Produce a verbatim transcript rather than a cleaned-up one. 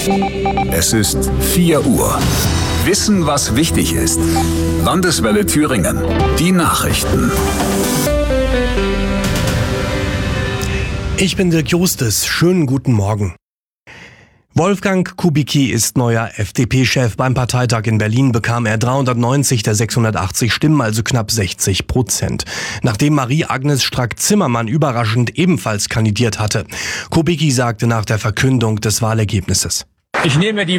Es ist vier Uhr. Wissen, was wichtig ist. Landeswelle Thüringen. Die Nachrichten. Ich bin Dirk Justes. Schönen guten Morgen. Wolfgang Kubicki ist neuer F D P-Chef. Beim Parteitag in Berlin bekam er dreihundertneunzig der sechshundertachtzig Stimmen, also knapp sechzig Prozent. Nachdem Marie-Agnes Strack-Zimmermann überraschend ebenfalls kandidiert hatte. Kubicki sagte nach der Verkündung des Wahlergebnisses: Ich nehme die